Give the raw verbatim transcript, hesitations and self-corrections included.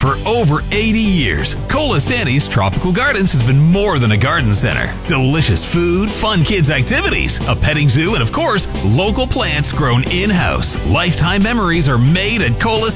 For over eighty years, Colasanti's Tropical Gardens has been more than a garden center. Delicious food, fun kids' activities, a petting zoo, and of course, local plants grown in-house. Lifetime memories are made at Colasanti.